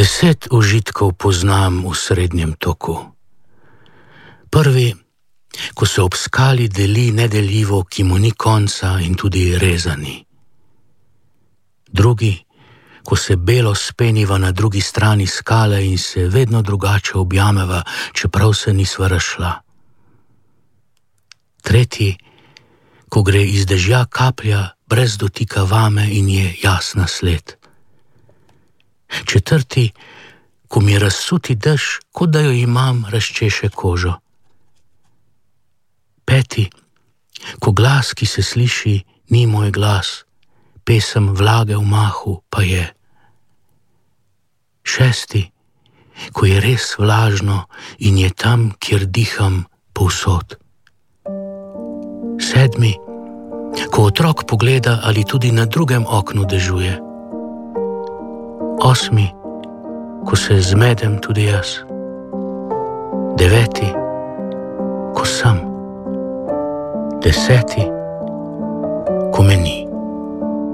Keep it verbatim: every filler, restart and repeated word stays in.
Deset užitkov poznam v srednjem toku. Prvi, ko se ob skali deli nedeljivo, ki mu ni konca in tudi rezani. Drugi, ko se belo speniva na drugi strani skale in se vedno drugače objameva, čeprav se nisva razšla. Tretji, ko gre iz dežja kaplja brez dotika vame in je jasna sled. Četrti, ko mi razsuti dež, kot da jo imam, razčeše kožo. Peti, ko glas, ki se sliši, ni moj glas, pesem vlage v mahu pa je. Šesti, ko je res vlažno in je tam, kjer diham, povsod. Sedmi, ko otrok pogleda, ali tudi na drugem oknu dežuje. Osmi, ko se zmedem tudi jaz. Deveti, ko sem. Deseti, ko me ni.